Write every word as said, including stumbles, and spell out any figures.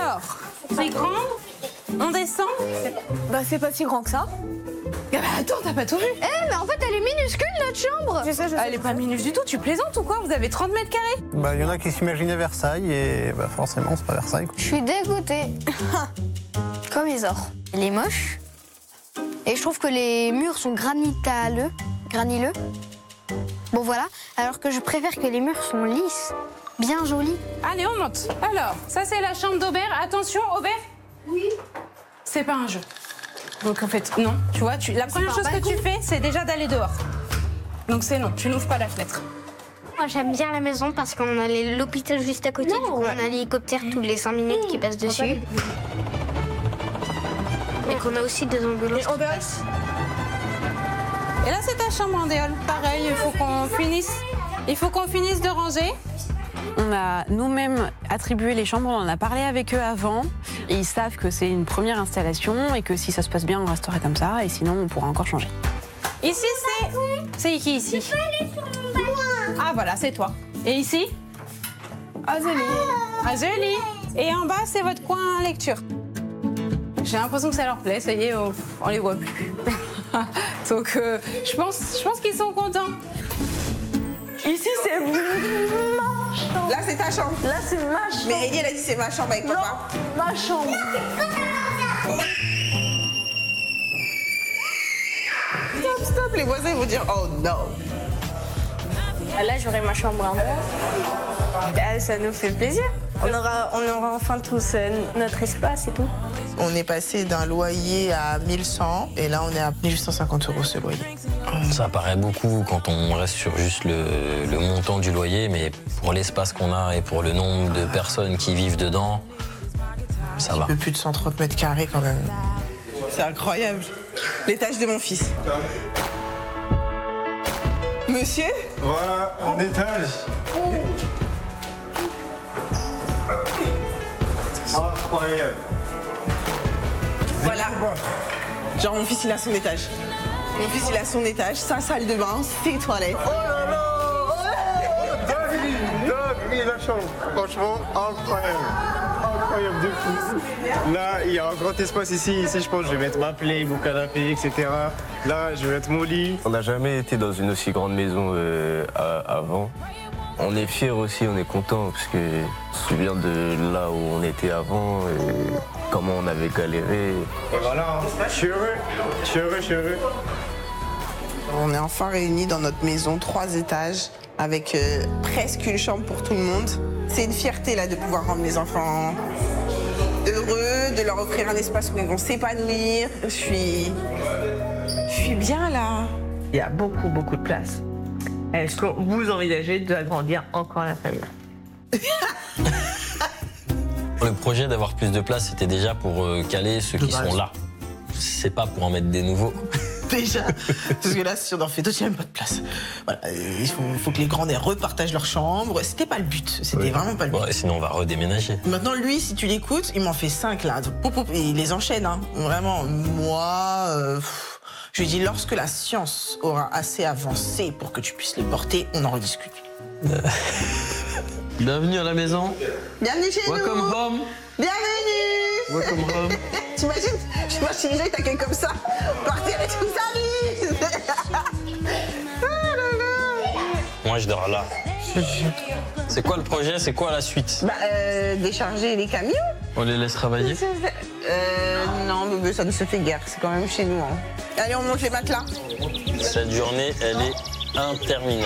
Alors, c'est grand. On descend. Bah c'est pas si grand que ça. Ah bah attends, t'as pas tout vu. Eh mais en fait elle est minuscule notre chambre. Je sais, je sais. Elle est pas minuscule du tout, tu plaisantes ou quoi? Vous avez trente mètres carrés. Bah, il y en a qui s'imaginaient Versailles et bah, forcément, c'est pas Versailles. Je suis dégoûtée. Comme Isor. Il est moche. Et je trouve que les murs sont graniteux. Granileux. Bon voilà. Alors que je préfère que les murs sont lisses. Bien jolis. Allez, on monte. Alors, ça c'est la chambre d'Aubert. Attention, Aubert. Oui. C'est pas un jeu. Donc en fait, non. Tu vois, tu... la première pas un chose que balcon. tu fais, c'est déjà d'aller dehors. Donc c'est non, tu n'ouvres pas la fenêtre. Moi, j'aime bien la maison parce qu'on a les- l'hôpital juste à côté. Du coup, on a l'hélicoptère tous les cinq minutes qui passe dessus. Et qu'on a aussi des ambulances. qui passent. Et là, c'est ta chambre, Andéol. Pareil, il faut qu'on finisse. Il faut qu'on finisse de ranger. On a nous-mêmes attribué les chambres, on en a parlé avec eux avant. Et ils savent que c'est une première installation et que si ça se passe bien, on restera comme ça. Et sinon, on pourra encore changer. Ici, c'est. C'est qui ici? Ah, voilà, c'est toi. Et ici? Azélie. Azélie. Et en bas, c'est votre coin lecture. J'ai l'impression que ça leur plaît, ça y est, on, on les voit plus. Donc, euh, je pense, je pense qu'ils sont contents. Ici, c'est ma chambre. Là, c'est ta chambre. Là, c'est ma chambre. Mais Ellie, elle a dit c'est ma chambre avec papa. Ma chambre. Stop, stop, les voisins ils vont dire oh non. Là, j'aurai ma chambre à moi. Ah, ça nous fait plaisir. On aura, on aura enfin tous euh, notre espace et tout. On est passé d'un loyer à mille cent et là on est à mille huit cent cinquante euros ce loyer. Ça paraît beaucoup quand on reste sur juste le, le montant du loyer, mais pour l'espace qu'on a et pour le nombre de personnes qui vivent dedans, ça va. Un peu plus de cent trente mètres carrés quand même. C'est incroyable. L'étage de mon fils. Monsieur? Voilà, en étage. Incroyable. Voilà. Genre mon fils il a son étage. Mon fils il a son étage, sa salle de bain, ses toilettes. Oh là là. Dingue, dingue, la chambre. Franchement, incroyable. Incroyable de fou. Là, il y a un grand espace ici. Ici, je pense que je vais mettre ma play, mon canapé, et cetera. Là, je vais mettre mon lit. On n'a jamais été dans une aussi grande maison euh, à- avant. On est fiers aussi, on est content parce que on se souvient de là où on était avant et comment on avait galéré. Et voilà, hein. Je suis heureux. Je suis heureux, je suis heureux. On est enfin réunis dans notre maison, trois étages, avec euh, presque une chambre pour tout le monde. C'est une fierté là de pouvoir rendre les enfants heureux, de leur offrir un espace où ils vont s'épanouir. Je suis, je suis bien là. Il y a beaucoup, beaucoup de place. Est-ce que vous envisagez d'agrandir encore la famille? Le projet d'avoir plus de place, c'était déjà pour euh, caler ceux qui sont là. C'est pas pour en mettre des nouveaux. Déjà, parce que là, si on en fait d'autres, il n'y a même pas de place. Voilà, il faut, faut que les grands aient repartagent leur chambre. C'était pas le but, c'était Oui. vraiment pas le but. Ouais, sinon, on va redéménager. Maintenant, lui, si tu l'écoutes, il m'en fait cinq là. Donc, pou, pou, et il les enchaîne, hein. Vraiment, moi, euh, pff, je lui dis, lorsque la science aura assez avancé pour que tu puisses les porter, on en rediscute. Bienvenue à la maison. Bienvenue chez Welcome nous. home. Bienvenue. Welcome home. T'imagines, j'imagine les gens, ils t'accueillent comme ça, par terre et tout, salut. Moi, je dors là. C'est quoi le projet? C'est quoi la suite? Bah, euh, décharger les camions. On les laisse travailler? Euh, non, bébé, ça ne se fait guère, c'est quand même chez nous. Hein. Allez, on monte les matelas. Cette journée, elle est interminable.